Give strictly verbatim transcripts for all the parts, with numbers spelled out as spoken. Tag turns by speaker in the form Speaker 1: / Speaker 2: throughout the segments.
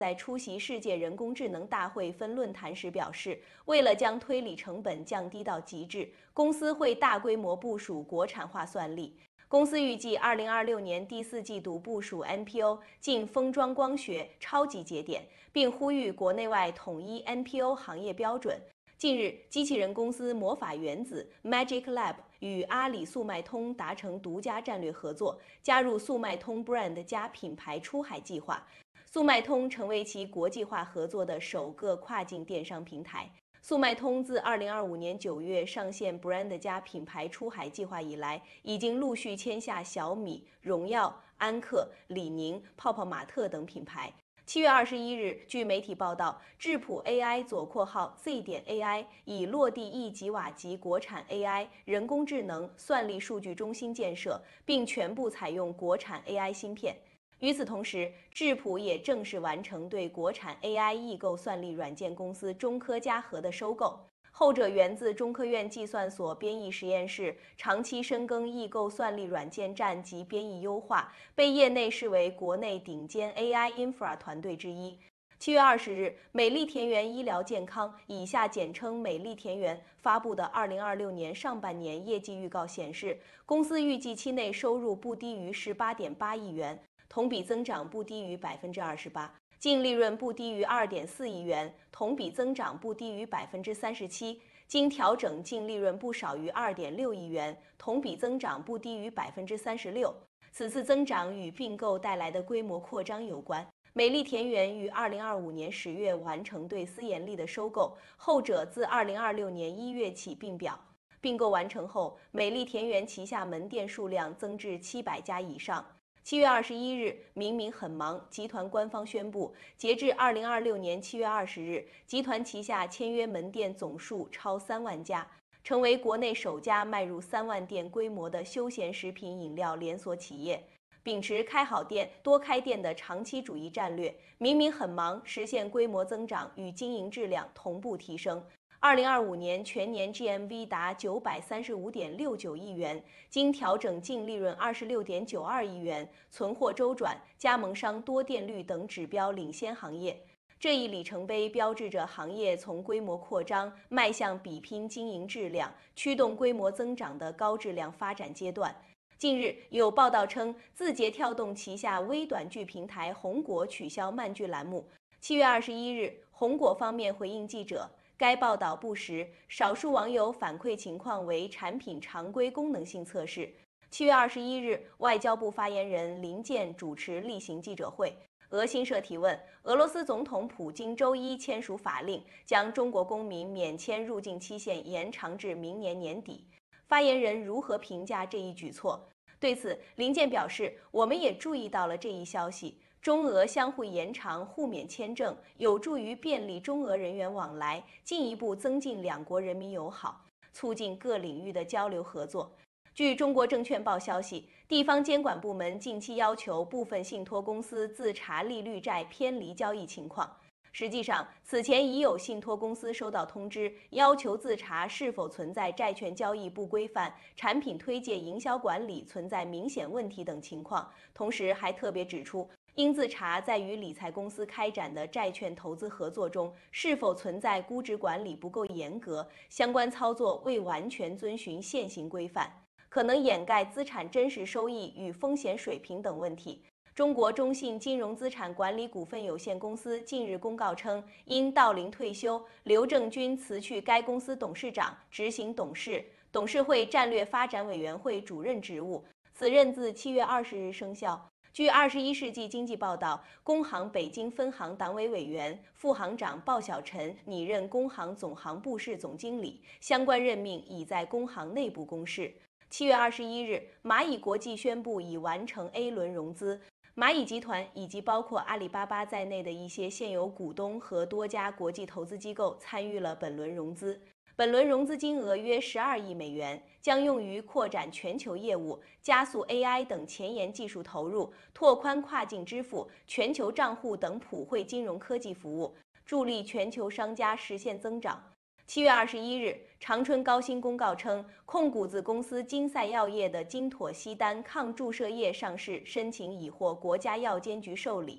Speaker 1: 在出席世界人工智能大会分论坛时表示，为了将推理成本降低到极致，公司会大规模部署国产化算力。公司预计二零二六年第四季度部署 N P O 进封装光学超级节点，并呼吁国内外统一 N P O 行业标准。近日，机器人公司魔法原子 Magic Lab 与阿里速卖通达成独家战略合作，加入速卖通 Brand 加品牌出海计划。速卖通成为其国际化合作的首个跨境电商平台。速卖通自二零二五年九月上线 Brand 加品牌出海计划以来，已经陆续签下小米、荣耀、安克、李宁、泡泡玛特等品牌。七月二十一日，据媒体报道，智谱 A I 左括号 Z 点 A I 已落地一吉瓦级国产 A I 人工智能算力数据中心建设，并全部采用国产 A I 芯片。与此同时，智谱也正式完成对国产 A I 异构算力软件公司中科嘉禾的收购。后者源自中科院计算所编译实验室，长期深耕异构算力软件站及编译优化，被业内视为国内顶尖 A I infra 团队之一。七月二十日，美丽田园医疗健康（以下简称美丽田园）发布的二零二六年上半年业绩预告显示，公司预计期内收入不低于十八点八亿元。同比增长不低于百分之二十八，净利润不低于二点四亿元，同比增长不低于百分之三十七，经调整净利润不少于二点六亿元，同比增长不低于百分之三十六。此次增长与并购带来的规模扩张有关。美丽田园于二零二五年十月完成对思妍丽的收购，后者自二零二六年一月起并表。并购完成后，美丽田园旗下门店数量增至七百家以上。七月二十一日，明明很忙集团官方宣布，截至二零二六年七月二十日，集团旗下签约门店总数超三万家，成为国内首家迈入三万店规模的休闲食品饮料连锁企业。秉持开好店、多开店的长期主义战略，明明很忙实现规模增长与经营质量同步提升。二零二五年全年 G M V 达九百三十五点六九亿元，经调整净利润二十六点九二亿元，存货周转、加盟商多店率等指标领先行业。这一里程碑标志着行业从规模扩张迈向比拼经营质量、驱动规模增长的高质量发展阶段。近日有报道称，字节跳动旗下微短剧平台红果取消漫剧栏目。七月二十一日，红果方面回应记者，该报道不实，少数网友反馈情况为产品常规功能性测试。七月二十一日，外交部发言人林健主持例行记者会。俄新社提问：俄罗斯总统普京周一签署法令，将中国公民免签入境期限延长至明年年底。发言人如何评价这一举措？对此，林健表示：我们也注意到了这一消息。中俄相互延长互免签证，有助于便利中俄人员往来，进一步增进两国人民友好，促进各领域的交流合作。据中国证券报消息，地方监管部门近期要求部分信托公司自查利率债偏离交易情况。实际上，此前已有信托公司收到通知，要求自查是否存在债券交易不规范、产品推介营销管理存在明显问题等情况。同时还特别指出，应自查在与理财公司开展的债券投资合作中，是否存在估值管理不够严格、相关操作未完全遵循现行规范，可能掩盖资产真实收益与风险水平等问题。中国中信金融资产管理股份有限公司近日公告称，因到龄退休，刘正军辞去该公司董事长、执行董事、董事会战略发展委员会主任职务，此任自七月二十日生效。据《二十一世纪经济报道》，工行北京分行党委委员、副行长鲍小晨拟任工行总行部室总经理，相关任命已在工行内部公示。七月二十一日，蚂蚁国际宣布已完成 A 轮融资。蚂蚁集团以及包括阿里巴巴在内的一些现有股东和多家国际投资机构参与了本轮融资。本轮融资金额约十二亿美元，将用于扩展全球业务、加速 A I 等前沿技术投入、拓宽跨境支付、全球账户等普惠金融科技服务，助力全球商家实现增长。七月二十一日，长春高新公告称，控股子公司金赛药业的金妥昔丹抗注射液上市申请已获国家药监局受理。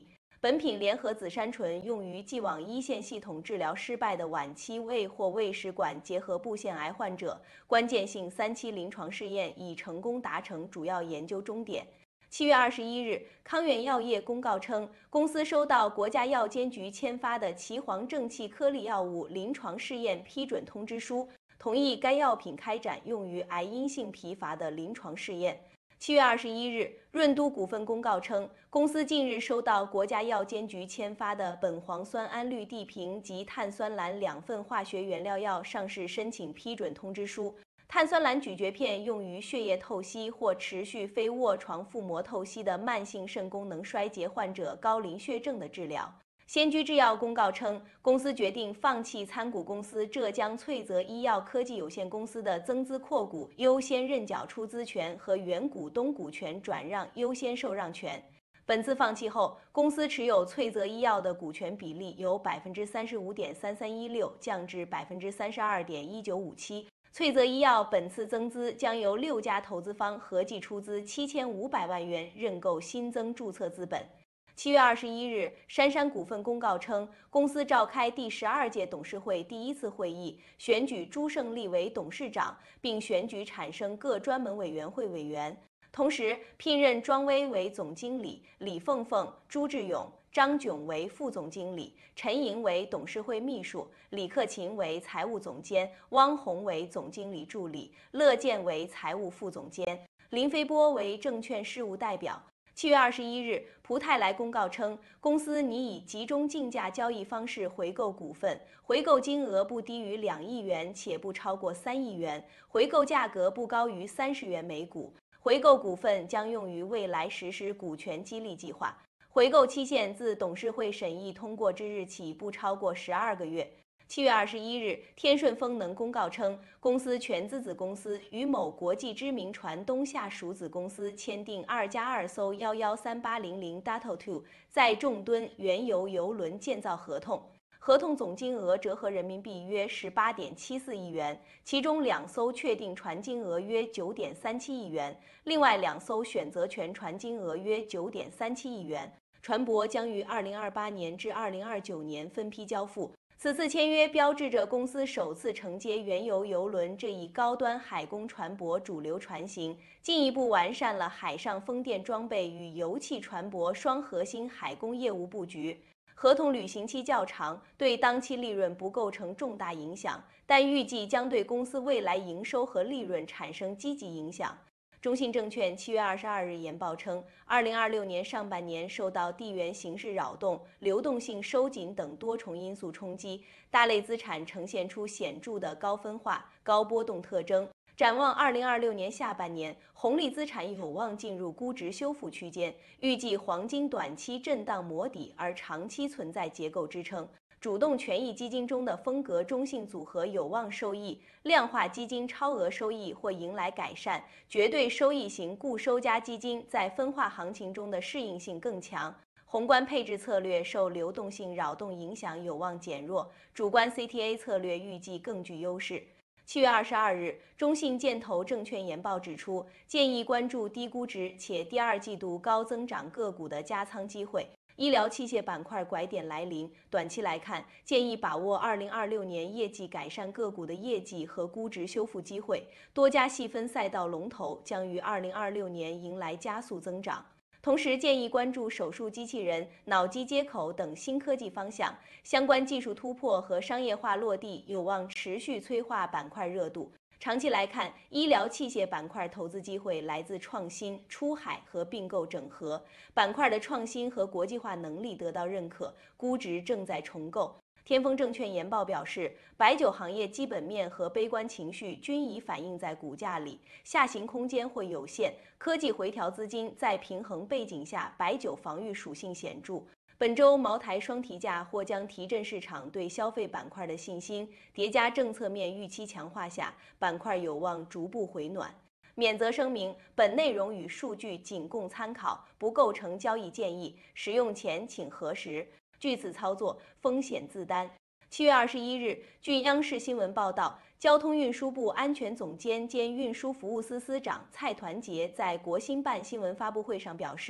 Speaker 1: 本品联合紫杉醇用于既往一线系统治疗失败的晚期胃或胃食管结核部腺癌患者，关键性三期临床试验已成功达成主要研究终点。七月二十一日，康源药业公告称，公司收到国家药监局签发的岐黄正气颗粒药物临床试验批准通知书，同意该药品开展用于癌因性疲乏的临床试验。七月二十一日，润都股份公告称，公司近日收到国家药监局签发的苯磺酸胺氯地平及碳酸蓝两份化学原料药上市申请批准通知书。碳酸蓝咀嚼片用于血液透析或持续非卧床腹膜透析的慢性肾功能衰竭患者高磷血症的治疗。先驱制药公告称，公司决定放弃参股公司浙江翠泽医药科技有限公司的增资扩股优先认缴出资权和原股东股权转让优先受让权。本次放弃后，公司持有翠泽医药的股权比例由百分之三十五点三三一六降至百分之三十二点一九五七。翠泽医药本次增资将由六家投资方合计出资七千五百万元认购新增注册资本。七月二十一日，杉杉股份公告称，公司召开第十二届董事会第一次会议，选举朱胜利为董事长，并选举产生各专门委员会委员。同时，聘任庄威为总经理，李凤凤、朱志勇、张炯为副总经理，陈莹为董事会秘书，李克勤为财务总监，汪红为总经理助理，乐健为财务副总监，林飞波为证券事务代表。七月二十一日，蒲泰来公告称，公司拟以集中竞价交易方式回购股份，回购金额不低于两亿元，且不超过三亿元，回购价格不高于三十元每股。回购股份将用于未来实施股权激励计划，回购期限自董事会审议通过之日起不超过十二个月。七月二十一日，天顺风能公告称，公司全资子公司与某国际知名船东下属子公司签订二加二艘幺幺三八零零 Dato Two 载重吨原油油轮建造合同。合同总金额折合人民币约十八点七四亿元，其中两艘确定船金额约九点三七亿元，另外两艘选择权船金额约九点三七亿元。船舶将于二零二八年至二零二九年分批交付。此次签约标志着公司首次承接原油油轮这一高端海工船舶主流船型，进一步完善了海上风电装备与油气船舶双核心海工业务布局。合同履行期较长，对当期利润不构成重大影响，但预计将对公司未来营收和利润产生积极影响。中信证券七月二十二日研报称，二零二六年上半年受到地缘形势扰动、流动性收紧等多重因素冲击，大类资产呈现出显著的高分化、高波动特征。展望二零二六年下半年，红利资产有望进入估值修复区间，预计黄金短期震荡磨底，而长期存在结构支撑。主动权益基金中的风格中性组合有望受益，量化基金超额收益或迎来改善，绝对收益型固收加基金在分化行情中的适应性更强。宏观配置策略受流动性扰动影响有望减弱，主观 C T A 策略预计更具优势。七月二十二日，中信建投证券研报指出，建议关注低估值且第二季度高增长个股的加仓机会。医疗器械板块拐点来临，短期来看，建议把握二零二六年业绩改善个股的业绩和估值修复机会。多家细分赛道龙头将于二零二六年迎来加速增长。同时建议关注手术机器人、脑机接口等新科技方向，相关技术突破和商业化落地有望持续催化板块热度。长期来看，医疗器械板块投资机会来自创新、出海和并购整合，板块的创新和国际化能力得到认可，估值正在重构。天风证券研报表示，白酒行业基本面和悲观情绪均已反映在股价里，下行空间会有限。科技回调资金在平衡背景下，白酒防御属性显著。本周茅台双提价或将提振市场对消费板块的信心，叠加政策面预期强化下，板块有望逐步回暖。免责声明：本内容与数据仅供参考，不构成交易建议，使用前请核实。据此操作，风险自担。七月二十一日，据央视新闻报道，交通运输部安全总监兼运输服务司司长蔡团结在国新办新闻发布会上表示，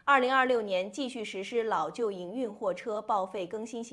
Speaker 1: 二零二六年继续实施老旧营运货车报废更新行